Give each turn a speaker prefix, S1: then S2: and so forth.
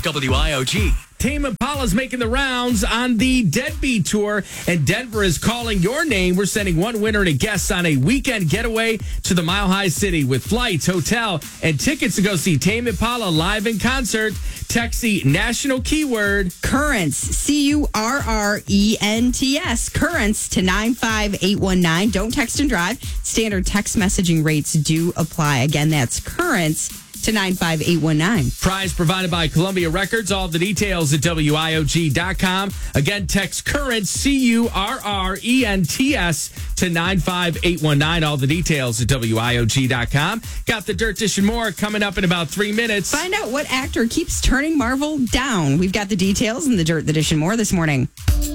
S1: WIOG.
S2: Tame Impala's making the rounds on the Deadbeat Tour, and Denver is calling your name. We're sending one winner and a guest on a weekend getaway to the Mile High City with flights, hotel, and tickets to go see Tame Impala live in concert. Text the national keyword
S3: Currents, Currents, Currents to 95819. Don't text and drive. Standard text messaging rates do apply. Again, that's Currents to 95819.
S2: Prize provided by Columbia Records. All the details at WIOG.com. Again, text Currents, Currents to 95819. All the details at WIOG.com. Got the Dirt Dish and more coming up in about 3 minutes.
S3: Find out what actor keeps turning Marvel down. We've got the details in the Dirt, the Dish and more this morning.